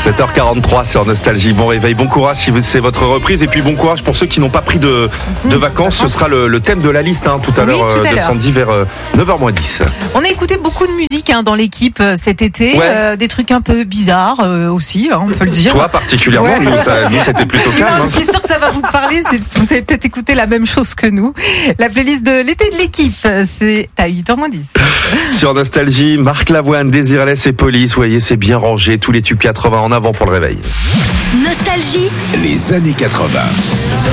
7h43 sur Nostalgie. Bon réveil, bon courage si c'est votre reprise. Et puis bon courage pour ceux qui n'ont pas pris de vacances. Ce sera le thème de la liste tout à l'heure de Sandy vers 9h-10. On a écouté beaucoup de musique dans l'équipe cet été. Ouais. Des trucs un peu bizarres aussi, on peut le dire. Toi particulièrement, Ouais. nous c'était plutôt calme. Non, je suis sûre que ça va vous parler. Vous avez peut-être écouté la même chose que nous. La playlist de l'été de l'équipe, c'est à 8h-10. Sur Nostalgie, Marc Lavoine, Désirless et Police. Vous voyez, c'est bien rangé. Tous les tubes 80 en avant pour le réveil. Nostalgie. Les années 80.